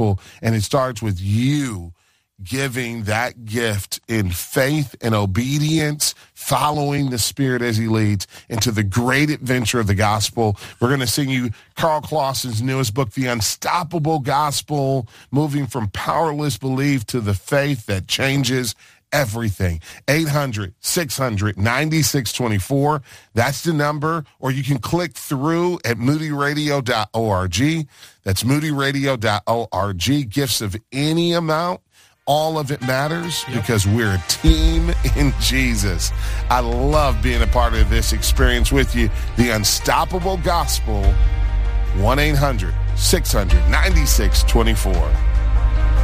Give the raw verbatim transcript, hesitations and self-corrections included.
gospel, and it starts with you giving that gift in faith and obedience, following the Spirit as he leads into the great adventure of the gospel. We're going to sing you Carl Clausen's newest book, The Unstoppable Gospel, moving from powerless belief to the faith that changes everything. eight hundred, six hundred, ninety-six twenty-four. That's the number. Or you can click through at moody radio dot org. That's moody radio dot org. Gifts of any amount. All of it matters because we're a team in Jesus. I love being a part of this experience with you. The Unstoppable Gospel, one eight hundred, six hundred, ninety-six twenty-four.